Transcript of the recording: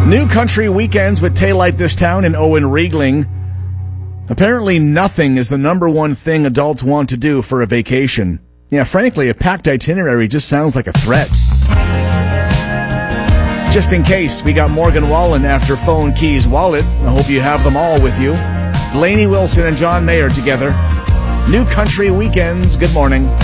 New country weekends with Taillight This Town and Owen Riegling. Apparently nothing is the number one thing adults want to do for a vacation. Yeah, frankly, a packed itinerary just sounds like a threat. Just in case, we got Morgan Wallen after Phone Keys Wallet. I hope you have them all with you. Lainey Wilson and John Mayer together. New country weekends. Good morning.